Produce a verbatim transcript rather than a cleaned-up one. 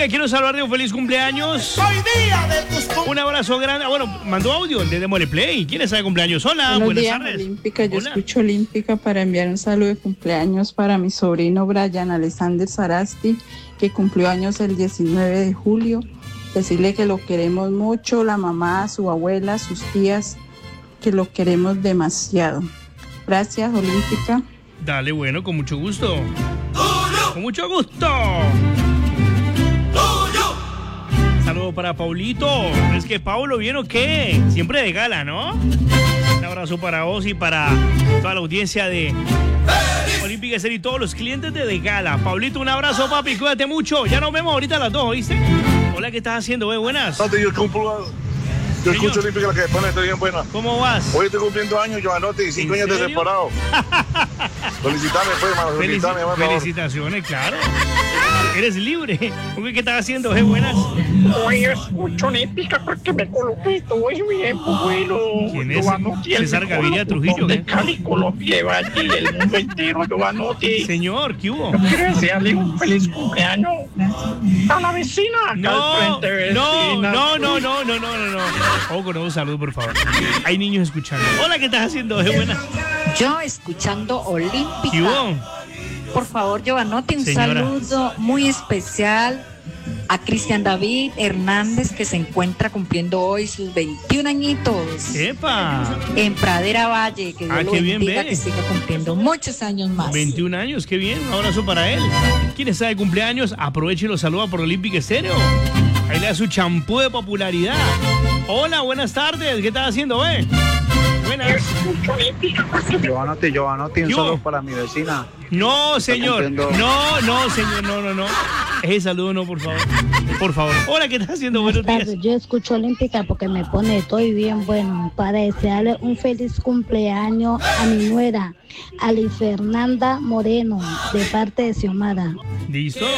Olímpica, quiero saludarte un feliz cumpleaños. Hoy día de tus cumpleaños. Un abrazo grande. Ah, bueno, mandó audio desde Moreplay. ¿Quién está de cumpleaños? Hola, Buenos buenas días, tardes. Olímpica. Yo Hola. escucho Olímpica para enviar un saludo de cumpleaños para mi sobrino Brian Alexander Sarasti, que cumplió años el diecinueve de julio. Decirle que lo queremos mucho, la mamá, su abuela, sus tías, que lo queremos demasiado. Gracias, Olímpica. Dale, bueno, con mucho gusto. Con mucho gusto. Saludo para Paulito. Es que Paulo, ¿bien o qué? Siempre de gala, ¿no? Un abrazo para vos y para toda la audiencia de Olímpica Estéreo y todos los clientes de De Gala. Paulito, un abrazo, papi, cuídate mucho. Ya nos vemos ahorita a las dos, ¿oíste? Hola, ¿qué estás haciendo, eh? Buenas. No, yo cumplo, yo Señor. escucho Olímpica, la que pone, estoy bien buena. ¿Cómo vas? Hoy estoy cumpliendo años, Giovanotti, cinco ¿En años de serio? separado. Felicitame, pues, hermano, Felici- felicitame, por favor. felicitaciones, claro. Eres libre. ¿Qué estás haciendo, eh? Buenas. Hoy escucho Olímpica porque me coloqué todo bien, bueno. ¿Quién es? Giovanotti, el César mejor Gaviria locutor Trujillo, de ¿qué? Cali, Colombia, y Valle y el mundo entero, Giovanotti. Señor, ¿qué hubo? Yo quiero desearle un feliz cumpleaños a la vecina acá No, al frente, no, vecina. no, no, no, no, no, no, no. Ojo, con un saludo, por favor. Hay niños escuchando. Hola, ¿qué estás haciendo? ¿Eh? Buena. Yo escuchando Olímpica. ¿Qué hubo? Por favor, Giovanotti, un Señora. saludo muy especial a Cristian David Hernández, que se encuentra cumpliendo hoy sus veintiún añitos ¡Epa! en Pradera Valle. Que Dios Ah, lo qué bien, bendiga, ve. que siga cumpliendo muchos años más. veintiún años, qué bien. Un abrazo para él. ¿Quién está de cumpleaños? Aproveche y lo saluda por Olímpica Estéreo. Ahí le da su champú de popularidad. Hola, buenas tardes. ¿Qué estás haciendo, eh? Buenas. Escucho Olímpica porque me Giovanotti, Giovanotti, un ¿Qué hubo? saludo para mi vecina. No, señor. cumpliendo- No, no, señor. No, no, no. Ese saludo no, por favor. Por favor. Hola, ¿qué estás haciendo? Buenos Buenas días. tardes, yo escucho Olímpica porque me pone estoy bien bueno para desearle un feliz cumpleaños a mi nuera, Ali Fernanda Moreno, de parte de Xiomara. ¿Listo?